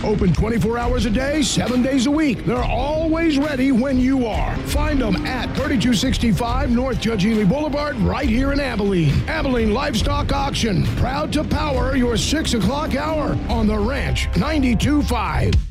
Open 24 hours a day, 7 days a week. They're always ready when you are. Find them at 3265 North Judge Ely Boulevard, right here in Abilene. Abilene Livestock Auction, proud to power your 6 o'clock hour on the Ranch 92.5.